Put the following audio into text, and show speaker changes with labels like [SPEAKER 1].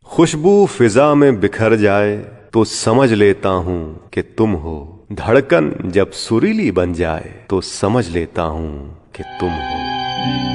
[SPEAKER 1] खुशबू फिजा में बिखर जाए तो समझ लेता हूँ कि तुम हो। धड़कन जब सुरीली बन जाए तो समझ लेता हूँ कि तुम हो।